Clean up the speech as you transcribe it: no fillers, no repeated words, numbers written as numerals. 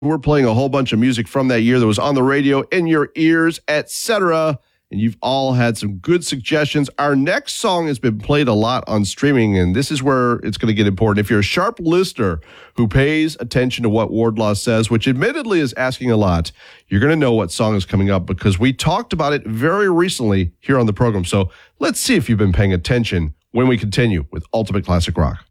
We're playing a whole bunch of music from that year that was on the radio, in your ears, etc. And you've all had some good suggestions. Our next song has been played a lot on streaming, and this is where it's going to get important. If you're a sharp listener who pays attention to what Wardlaw says, which admittedly is asking a lot, you're going to know what song is coming up because we talked about it very recently here on the program. So let's see if you've been paying attention when we continue with Ultimate Classic Rock.